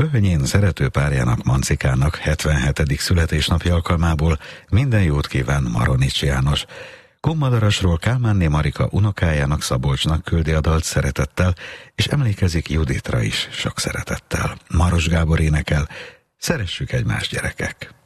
Böhönyén szerető párjának, Mancikának 77. születésnapi alkalmából minden jót kíván Maronics János. Kummadarasról Kálmánné Marika unokájának, Szabolcsnak küldi a dalt szeretettel, és emlékezik Juditra is sok szeretettel. Maros Gábor énekel: Szeressük egymást, gyerekek!